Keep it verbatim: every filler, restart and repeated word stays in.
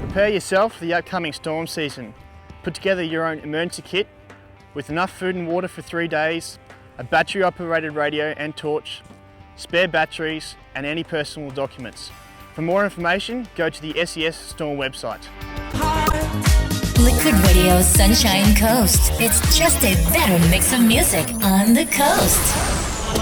Prepare yourself for the upcoming storm season. Put together your own emergency kit with enough food and water for three days, a battery-operated radio and torch, spare batteries, and any personal documents. For more information, go to the S E S Storm website. Liquid Radio Sunshine Coast. It's just a better mix of music on the coast.